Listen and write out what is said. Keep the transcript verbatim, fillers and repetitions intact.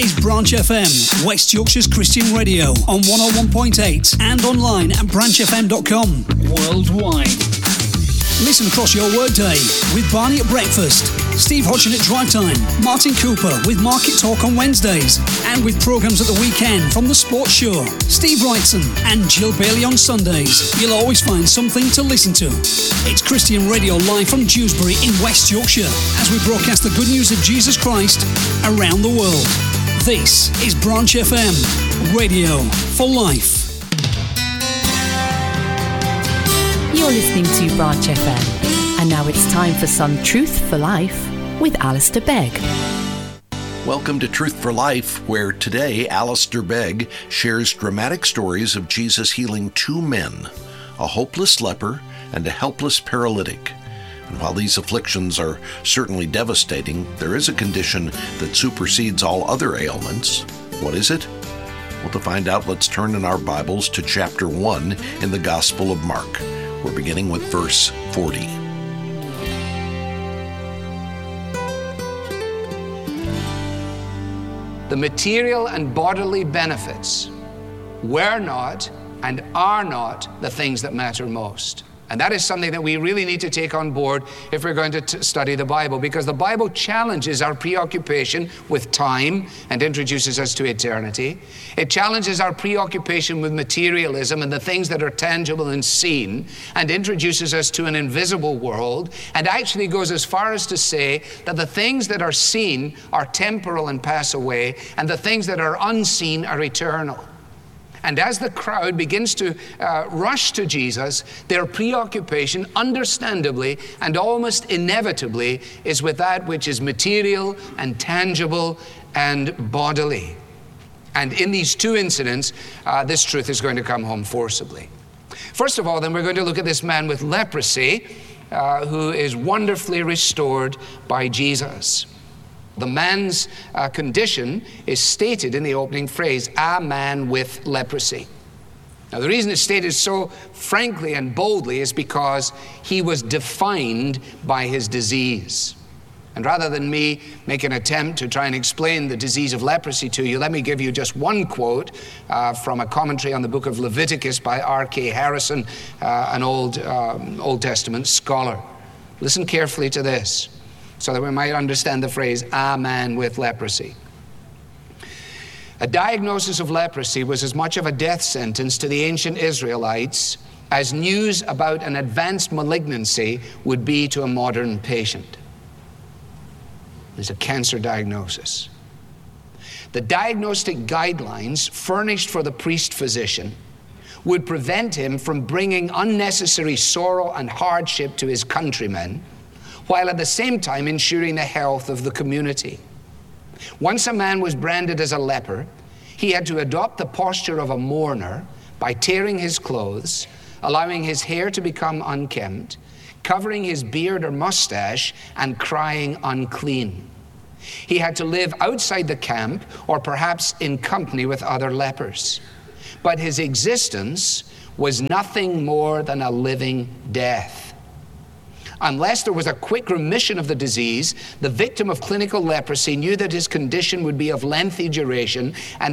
is Branch F M, West Yorkshire's Christian radio on one oh one point eight and online at branch f m dot com. Worldwide. Listen across your workday with Barney at breakfast, Steve Hodgson at drive time, Martin Cooper with Market Talk on Wednesdays, and with programmes at the weekend from The Sports Show, Steve Wrightson and Jill Bailey on Sundays. You'll always find something to listen to. It's Christian Radio live from Dewsbury in West Yorkshire as we broadcast the good news of Jesus Christ around the world. This is Branch F M, radio for life. You're listening to Branch F M, and now it's time for some Truth for Life with Alistair Begg. Welcome to Truth for Life, where today Alistair Begg shares dramatic stories of Jesus healing two men, a hopeless leper and a helpless paralytic. And while these afflictions are certainly devastating, there is a condition that supersedes all other ailments. What is it? Well, to find out, let's turn in our Bibles to chapter one in the Gospel of Mark. We're beginning with verse forty. The material and bodily benefits were not and are not the things that matter most. And that is something that we really need to take on board if we're going to t- study the Bible, because the Bible challenges our preoccupation with time and introduces us to eternity. It challenges our preoccupation with materialism and the things that are tangible and seen, and introduces us to an invisible world, and actually goes as far as to say that the things that are seen are temporal and pass away, and the things that are unseen are eternal. And as the crowd begins to uh, rush to Jesus, their preoccupation, understandably and almost inevitably, is with that which is material and tangible and bodily. And in these two incidents, uh, this truth is going to come home forcibly. First of all, then, we're going to look at this man with leprosy, uh, who is wonderfully restored by Jesus. The man's uh, condition is stated in the opening phrase, a man with leprosy. Now, the reason it's stated so frankly and boldly is because he was defined by his disease. And rather than me make an attempt to try and explain the disease of leprosy to you, let me give you just one quote uh, from a commentary on the book of Leviticus by R K Harrison, uh, an old, um, Old Testament scholar. Listen carefully to this, so that we might understand the phrase, a man with leprosy. A diagnosis of leprosy was as much of a death sentence to the ancient Israelites as news about an advanced malignancy would be to a modern patient. There's a cancer diagnosis. The diagnostic guidelines furnished for the priest-physician would prevent him from bringing unnecessary sorrow and hardship to his countrymen, while at the same time ensuring the health of the community. Once a man was branded as a leper, he had to adopt the posture of a mourner by tearing his clothes, allowing his hair to become unkempt, covering his beard or mustache, and crying unclean. He had to live outside the camp or perhaps in company with other lepers. But his existence was nothing more than a living death. Unless there was a quick remission of the disease, the victim of clinical leprosy knew that his condition would be of lengthy duration and